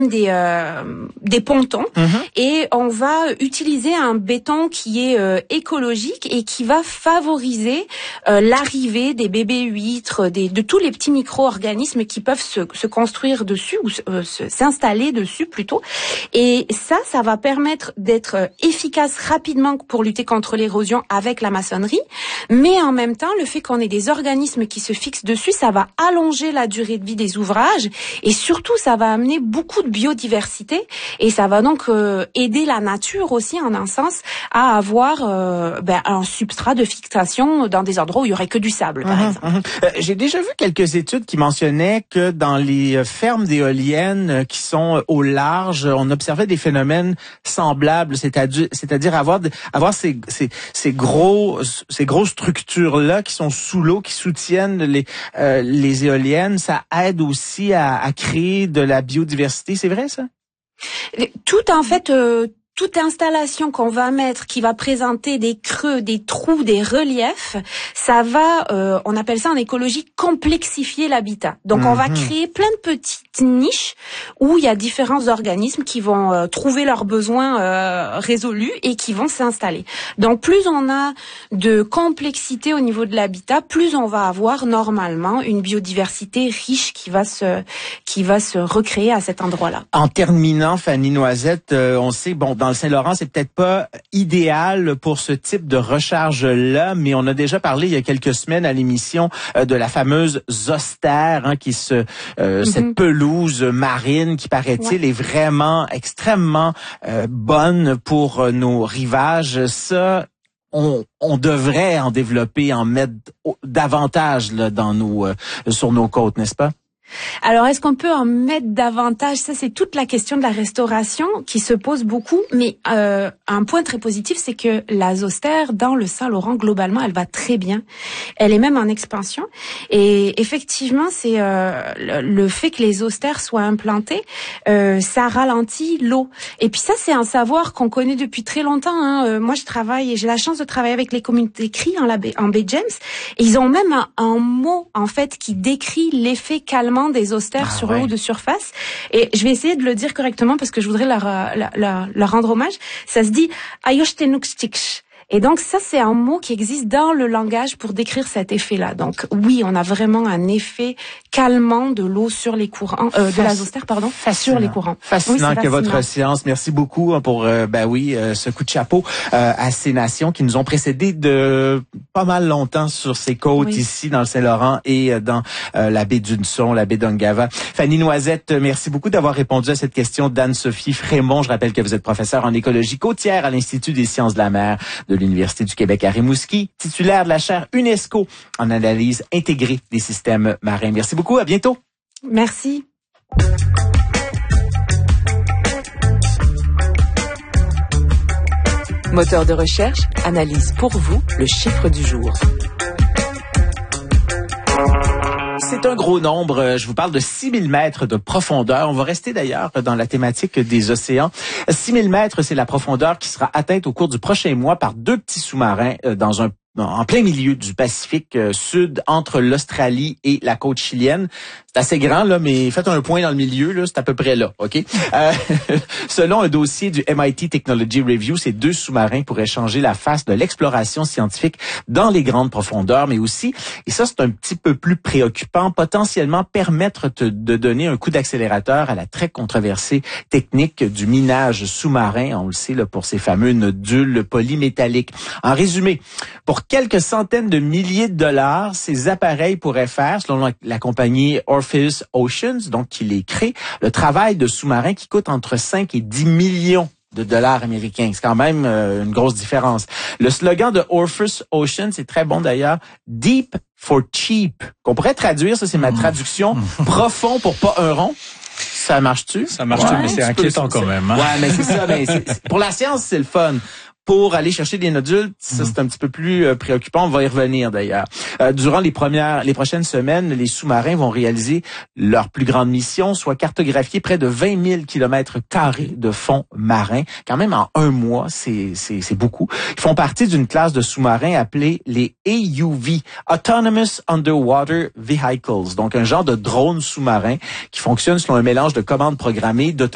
des pontons et on va utiliser un béton qui est écologique et qui va favoriser l'arrivée des bébés huîtres, de tous les petits micro-organismes qui peuvent se construire dessus ou s'installer dessus plutôt. Et ça va permettre d'être efficace rapidement pour lutter contre l'érosion avec la maçonnerie, mais en même temps, le fait qu'on ait des organismes qui se fixent dessus, ça va allonger la durée de vie des ouvrages et surtout, ça va amener beaucoup de biodiversité et ça va donc aider la nature aussi en un sens à avoir un substrat de fixation dans des endroits où il y aurait que du sable par exemple. J'ai déjà vu quelques études qui mentionnaient que dans les fermes d'éoliennes qui sont au large, on observait des phénomènes semblables, c'est-à-dire avoir ces grosses structures là qui sont sous l'eau, qui soutiennent les éoliennes, ça aide aussi à créer de la biodiversité, c'est vrai ça? Toute installation qu'on va mettre qui va présenter des creux, des trous, des reliefs, ça va, on appelle ça en écologie, complexifier l'habitat. Donc on va créer plein de petites niches où il y a différents organismes qui vont trouver leurs besoins résolus et qui vont s'installer. Donc plus on a de complexité au niveau de l'habitat, plus on va avoir normalement une biodiversité riche qui va se recréer à cet endroit-là. En terminant, Fanny Noisette, on sait, dans le Saint-Laurent, c'est peut-être pas idéal pour ce type de recharge-là, mais on a déjà parlé il y a quelques semaines à l'émission de la fameuse zoster, qui cette pelouse marine qui, paraît-il, est vraiment extrêmement bonne pour nos rivages. Ça, on devrait en développer, en mettre davantage là, sur nos côtes, n'est-ce pas? Alors, est-ce qu'on peut en mettre davantage? Ça, c'est toute la question de la restauration qui se pose beaucoup. Mais un point très positif, c'est que la zoster, dans le Saint-Laurent, globalement, elle va très bien. Elle est même en expansion. Et effectivement, c'est le fait que les zosters soient implantés, ça ralentit l'eau. Et puis ça, c'est un savoir qu'on connaît depuis très longtemps. Moi, j'ai la chance de travailler avec les communautés cris en baie James. Et ils ont même un mot, en fait, qui décrit l'effet calmant des zosters sur l'eau de surface. Et je vais essayer de le dire correctement parce que je voudrais leur rendre hommage. Ça se dit Ayoshtenukstich. Et donc ça, c'est un mot qui existe dans le langage pour décrire cet effet-là. Donc oui, on a vraiment un effet calmant de l'eau sur les courants, de la zoster, sur les courants. Fascinant que votre science. Merci beaucoup pour ce coup de chapeau à ces nations qui nous ont précédés de pas mal longtemps sur ces côtes ici dans le Saint-Laurent et dans la baie d'Hudson, la baie d'Ungava. Fanny Noisette, merci beaucoup d'avoir répondu à cette question d'Anne-Sophie Frémont. Je rappelle que vous êtes professeure en écologie côtière à l'Institut des sciences de la mer de l'Université du Québec à Rimouski, titulaire de la chaire UNESCO en analyse intégrée des systèmes marins. Merci beaucoup, à bientôt. Merci. Moteur de recherche analyse pour vous le chiffre du jour. C'est un gros nombre. Je vous parle de 6000 mètres de profondeur. On va rester d'ailleurs dans la thématique des océans. 6000 mètres, c'est la profondeur qui sera atteinte au cours du prochain mois par 2 petits sous-marins en plein milieu du Pacifique Sud, entre l'Australie et la côte chilienne. C'est assez grand, là, mais faites un point dans le milieu, là, c'est à peu près là, OK? Selon un dossier du MIT Technology Review, ces 2 sous-marins pourraient changer la face de l'exploration scientifique dans les grandes profondeurs, mais aussi, et ça c'est un petit peu plus préoccupant, potentiellement permettre de donner un coup d'accélérateur à la très controversée technique du minage sous-marin, on le sait, là, pour ces fameux nodules polymétalliques. En résumé, pour quelques centaines de milliers de dollars, ces appareils pourraient faire, selon la compagnie Orpheus Oceans, donc qui les crée, le travail de sous-marins qui coûte entre 5 et 10 millions de dollars américains. C'est quand même une grosse différence. Le slogan de Orpheus Oceans, c'est très bon d'ailleurs, Deep for cheap, qu'on pourrait traduire, ça c'est ma traduction, profond pour pas un rond. Ça marche-tu? Ça marche-tu, mais c'est inquiétant quand même. Hein? Ouais, mais c'est ça. Pour la science, c'est le fun. Pour aller chercher des nodules, ça c'est un petit peu plus préoccupant. On va y revenir d'ailleurs. Durant les prochaines semaines, les sous-marins vont réaliser leur plus grande mission, soit cartographier près de 20 000 km² de fond marin. Quand même en un mois, c'est beaucoup. Ils font partie d'une classe de sous-marins appelés les AUV, Autonomous Underwater Vehicles, donc un genre de drone sous-marin qui fonctionne selon un mélange de commandes programmées,